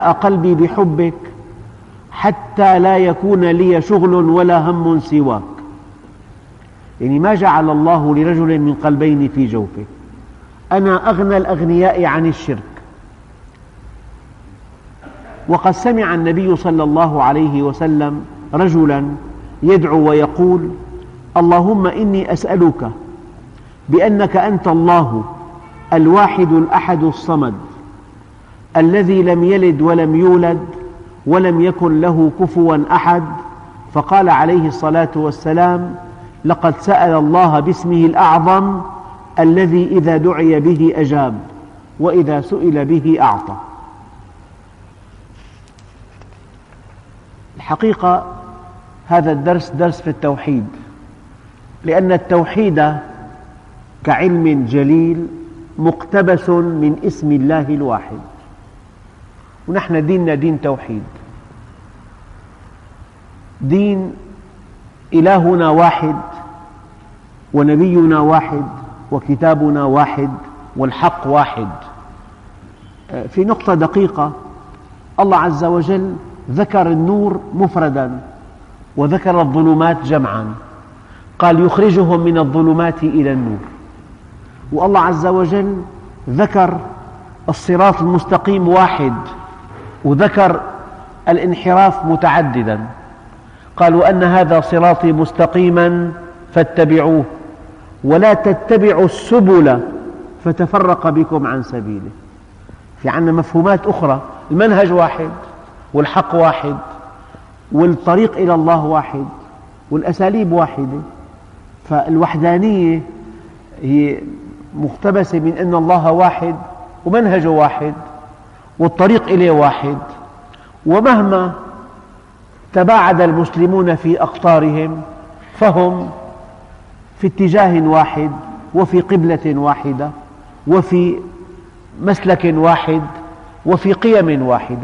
قلبي بحبك حتى لا يكون لي شغل ولا هم سواك. يعني ما جعل الله لرجل من قلبين في جوفه. أنا أغنى الأغنياء عن الشرك. وقد سمع النبي صلى الله عليه وسلم رجلا يدعو ويقول: اللهم إني أسألك بأنك أنت الله الواحد الأحد الصمد الذي لم يلد ولم يولد ولم يكن له كفوا أحد. فقال عليه الصلاة والسلام: لقد سأل الله باسمه الأعظم الذي إذا دعي به أجاب وإذا سئل به أعطى. الحقيقة هذا الدرس درس في التوحيد، لأن التوحيد كعلم جليل مقتبس من اسم الله الواحد، ونحن ديننا دين توحيد، دين إلهنا واحد ونبينا واحد وكتابنا واحد والحق واحد. في نقطة دقيقة: الله عز وجل ذكر النور مفردا وذكر الظلمات جمعا، قال: يخرجهم من الظلمات إلى النور. والله عز وجل ذكر الصراط المستقيم واحد وذكر الانحراف متعددا، قال: وأن هذا صراطي مستقيما فاتبعوه ولا تتبعوا السبل فتفرق بكم عن سبيله. في عندنا مفهومات أخرى، المنهج واحد والحق واحد والطريق إلى الله واحد والأساليب واحدة. فالوحدانية هي مقتبسة من أن الله واحد ومنهجه واحد والطريق إليه واحد، ومهما تباعد المسلمون في أقطارهم فهم في اتجاه واحد وفي قبلة واحدة وفي مسلك واحد وفي قيم واحدة.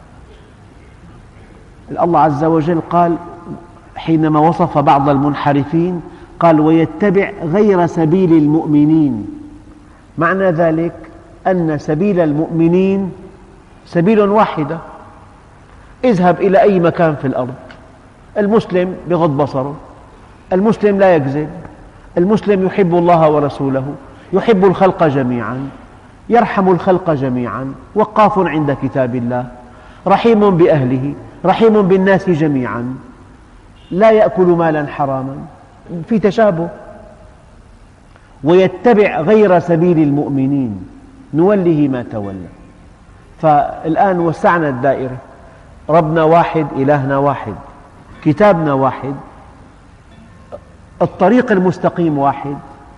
الله عز وجل قال حينما وصف بعض المنحرفين: قال: ويتبع غير سبيل المؤمنين. معنى ذلك أن سبيل المؤمنين سبيل واحدة. اذهب إلى أي مكان في الأرض، المسلم بغض بصره، المسلم لا يكذب، المسلم يحب الله ورسوله، يحب الخلق جميعا، يرحم الخلق جميعا، وقاف عند كتاب الله، رحيم بأهله، رحيم بالناس جميعا، لا يأكل مالا حراما، في تشابه. ويتبع غير سبيل المؤمنين نوله ما تولى. فالآن وسعنا الدائرة، ربنا واحد، إلهنا واحد، كتابنا واحد، الطريق المستقيم واحد،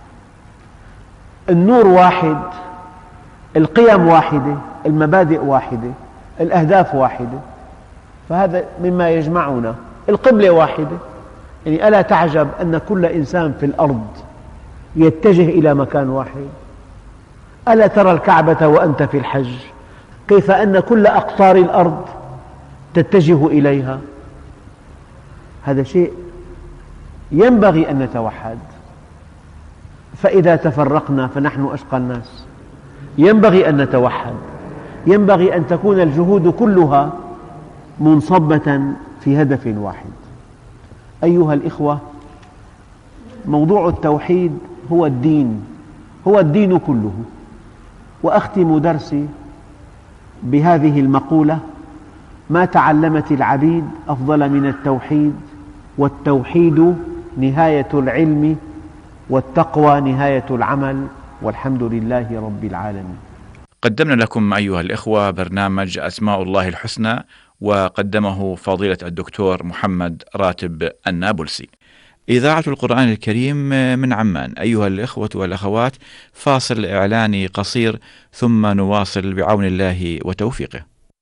النور واحد، القيم واحدة، المبادئ واحدة، الأهداف واحدة. فهذا مما يجمعنا. القبلة واحدة، يعني ألا تعجب أن كل إنسان في الأرض يتجه إلى مكان واحد؟ ألا ترى الكعبة وأنت في الحج كيف أن كل أقطار الأرض تتجه إليها؟ هذا شيء ينبغي أن نتوحد. فإذا تفرقنا فنحن أشقى الناس. ينبغي أن نتوحد، ينبغي أن تكون الجهود كلها منصبة في هدف واحد. أيها الإخوة، موضوع التوحيد هو الدين، هو الدين كله. وأختم درسي بهذه المقولة: ما تعلمت العبيد أفضل من التوحيد، والتوحيد نهاية العلم، والتقوى نهاية العمل، والحمد لله رب العالمين. قدمنا لكم أيها الإخوة برنامج أسماء الله الحسنى، وقدمه فضيلة الدكتور محمد راتب النابلسي. إذاعة القرآن الكريم من عمان. أيها الإخوة والأخوات، فاصل إعلاني قصير ثم نواصل بعون الله وتوفيقه.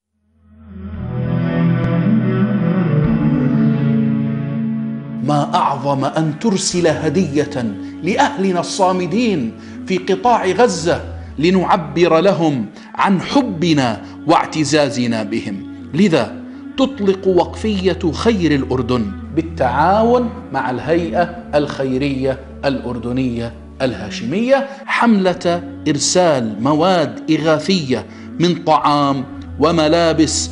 ما أعظم أن ترسل هدية لأهلنا الصامدين في قطاع غزة لنعبر لهم عن حبنا واعتزازنا بهم. لذا تطلق وقفية خير الأردن بالتعاون مع الهيئة الخيرية الأردنية الهاشمية حملة إرسال مواد إغاثية من طعام وملابس